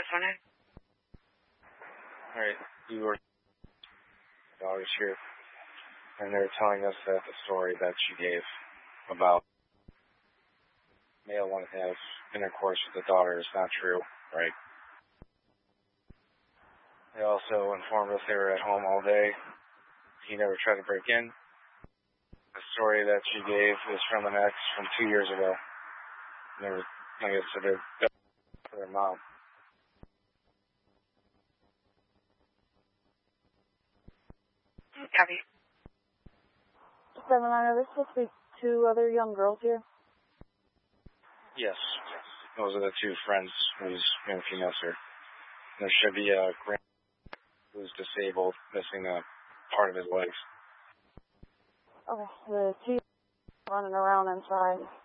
office, honey. All right, you were daughters here, and they're telling us that the story that she gave about male wanting to have intercourse with the daughter is not true, right? They also informed us they were at home all day. He never tried to break in. The story that she gave is from an ex from 2 years ago. Never, I guess, for their mom. Copy. 7-9, are there supposed to be 2 other young girls here? Yes. Those are the 2 friends whose female, sir. There should be a grand who's disabled, missing a part of his legs. Okay, the 2 running around inside.